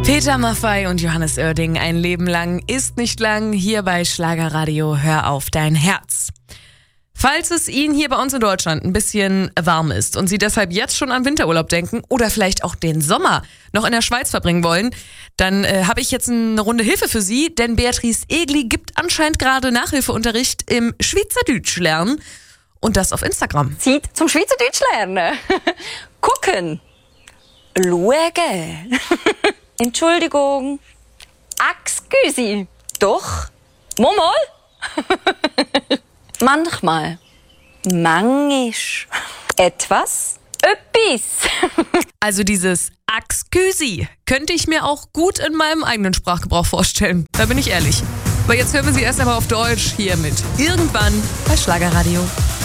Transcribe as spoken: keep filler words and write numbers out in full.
Peter Maffay und Johannes Oerding, ein Leben lang ist nicht lang, hier bei Schlagerradio Hör auf dein Herz. Falls es Ihnen hier bei uns in Deutschland ein bisschen warm ist und Sie deshalb jetzt schon an Winterurlaub denken oder vielleicht auch den Sommer noch in der Schweiz verbringen wollen, dann äh, habe ich jetzt eine Runde Hilfe für Sie, denn Beatrice Egli gibt anscheinend gerade Nachhilfeunterricht im Schweizerdeutsch lernen und das auf Instagram. Zeit zum Schweizerdeutsch lernen. Gucken. Schauen. Entschuldigung. Excuse. Doch. Mal. Manchmal. Mangisch. Etwas. Öppis. Also dieses Excuse könnte ich mir auch gut in meinem eigenen Sprachgebrauch vorstellen. Da bin ich ehrlich. Aber jetzt hören wir sie erst einmal auf Deutsch hier mit Irgendwann bei Schlagerradio.